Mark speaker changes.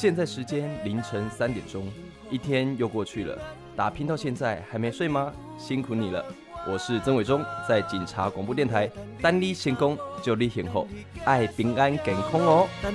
Speaker 1: 现在时间凌晨3点钟，一天又过去了，打拼到现在还没睡吗？辛苦你了。我是曾伟忠，在警察广播电台，等你成功，就你幸福，爱平安健康哦。